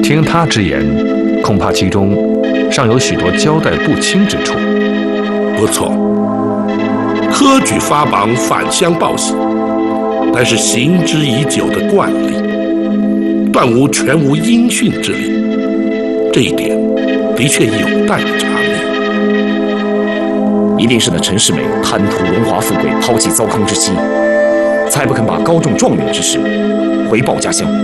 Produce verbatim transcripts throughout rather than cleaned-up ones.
听他之言，恐怕其中尚有许多交代不清之处。 不错，科举发榜返乡报喜，但是行之已久的惯例，断无全无音讯之理。这一点的确有待查明。 一定是那陈世美贪图荣华富贵，抛弃糟糠之妻，才不肯把高中状元之事回报家乡。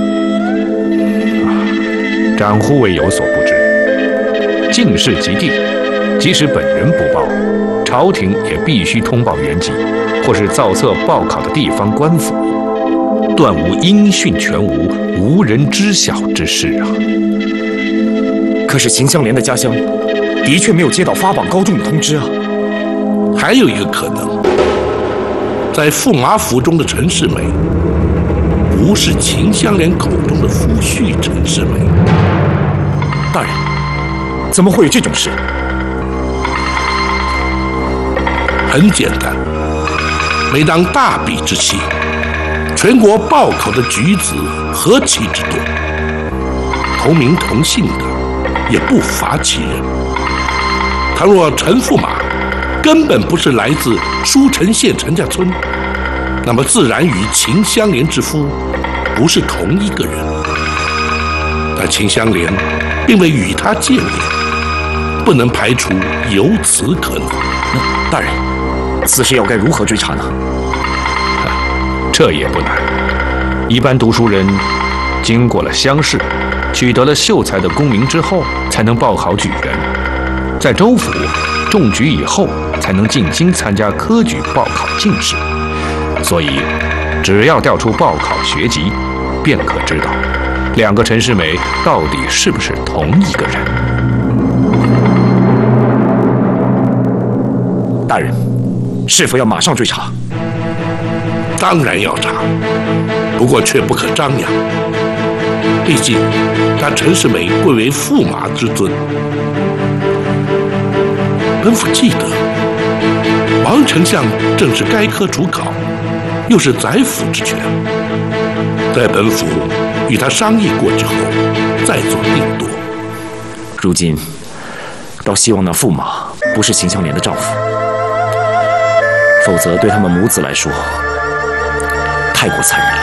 长忽未有所不知，进士及第，即使本人不报，朝廷也必须通报原籍，或是造册报考的地方官府，断无音讯全无、无人知晓之事啊。 可是秦香莲的家乡的确没有接到发榜高中的通知啊。 还有一个可能，在驸马府中的陈世美，不是秦香莲口中的夫婿陈世美。 大人，怎么会有这种事？ 很简单，每当大比之期，全国报考的举子何其之多，同名同姓的也不乏其人。倘若陈驸马根本不是来自舒城县陈家村，那么自然与秦香莲之夫不是同一个人。但秦香莲并未与他见面，不能排除有此可能。 那大人，此事要该如何追查呢？ 这也不难。一般读书人经过了乡试，取得了秀才的功名之后，才能报考举人。在州府中举以后，才能进京参加科举报考进士。所以，只要调出报考学籍，便可知道两个陈世美到底是不是同一个人。 大人，是否要马上追查？ 当然要查，不过却不可张扬。毕竟，他陈世美贵为驸马之尊。本府记得，王丞相正是该科主考，又是宰辅之权。在本府与他商议过之后，再做定夺。 如今，倒希望那驸马不是秦香莲的丈夫，否则对他们母子来说，太过残忍了。